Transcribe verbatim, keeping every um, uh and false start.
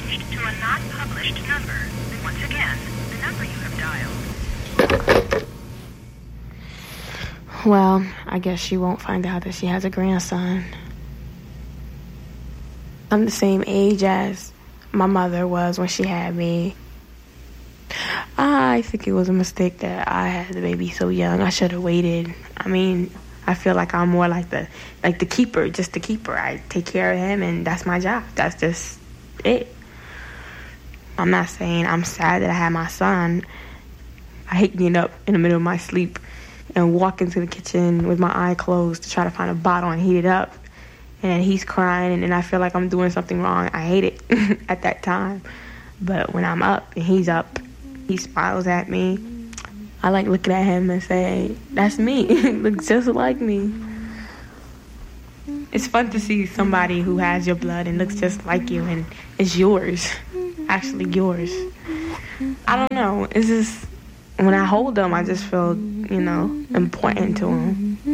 changed to a not published number. Once again, the number you have dialed. Well, I guess she won't find out that she has a grandson. I'm the same age as my mother was when she had me. I think it was a mistake that I had the baby so young. I should have waited. I mean, I feel like I'm more like the like the keeper, just the keeper. I take care of him, and that's my job. That's just it. I'm not saying I'm sad that I had my son. I hate getting up in the middle of my sleep and walk into the kitchen with my eye closed to try to find a bottle and heat it up. And he's crying, and then I feel like I'm doing something wrong. I hate it at that time. But when I'm up and he's up, he smiles at me. I like looking at him and say, that's me. He looks just like me. It's fun to see somebody who has your blood and looks just like you and is yours. Actually yours. I don't know. It's just, when I hold them, I just feel, you know, important to them.